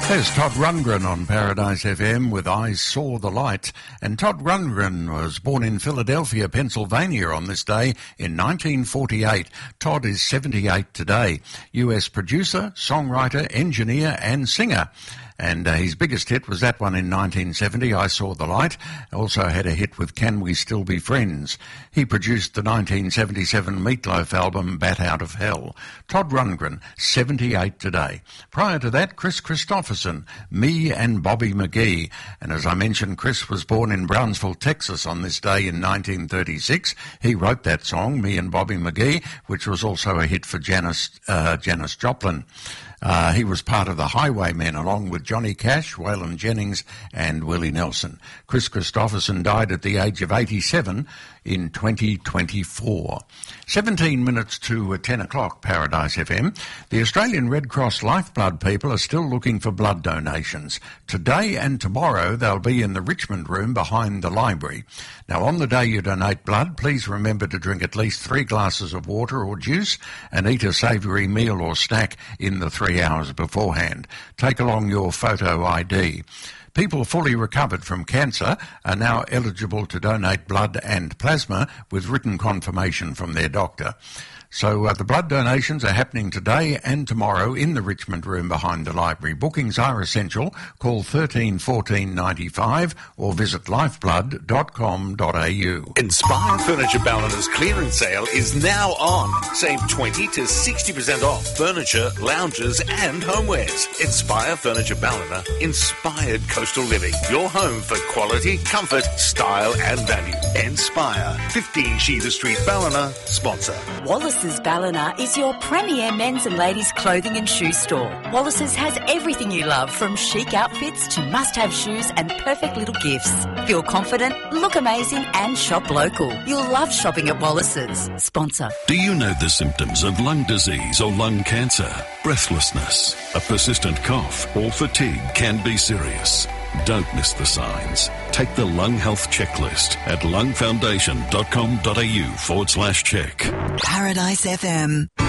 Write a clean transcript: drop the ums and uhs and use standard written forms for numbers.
There's Todd Rundgren on Paradise FM with I Saw the Light. And Todd Rundgren was born in Philadelphia, Pennsylvania on this day in 1948. Todd is 78 today. US producer, songwriter, engineer and singer. And his biggest hit was that one in 1970, I Saw the Light. Also had a hit with Can We Still Be Friends. He produced the 1977 Meatloaf album, Bat Out of Hell. Todd Rundgren, 78 today. Prior to that, Chris Christopherson, Me and Bobby McGee. And as I mentioned, Chris was born in Brownsville, Texas on this day in 1936. He wrote that song, Me and Bobby McGee, which was also a hit for Janis Joplin. He was part of the Highwaymen along with Johnny Cash, Waylon Jennings and Willie Nelson. Chris Christopherson died at the age of 87 in 2024. 17 minutes to 10 o'clock, Paradise FM. The Australian Red Cross Lifeblood people are still looking for blood donations. Today and tomorrow they'll be in the Richmond room behind the library. Now, on the day you donate blood, please remember to drink at least 3 glasses of water or juice and eat a savoury meal or snack in the 3 hours beforehand. Take along your photo ID. People fully recovered from cancer are now eligible to donate blood and plasma with written confirmation from their doctor. So the blood donations are happening today and tomorrow in the Richmond room behind the library. Bookings are essential. Call 13 14 95 or visit lifeblood.com.au. Inspire Furniture Ballina's clearance sale is now on. Save 20 to 60% off furniture, lounges and homewares. Inspire Furniture Ballina, inspired coastal living. Your home for quality, comfort, style and value. Inspire, 15 Sheether Street, Ballina, sponsor. Wallace's Ballina is your premier men's and ladies' clothing and shoe store. Wallace's has everything you love, from chic outfits to must-have shoes and perfect little gifts. Feel confident, look amazing and shop local. You'll love shopping at Wallace's. Sponsor. Do you know the symptoms of lung disease or lung cancer? Breathlessness, a persistent cough or fatigue can be serious. Don't miss the signs. Take the Lung Health Checklist at lungfoundation.com.au/check. Paradise FM.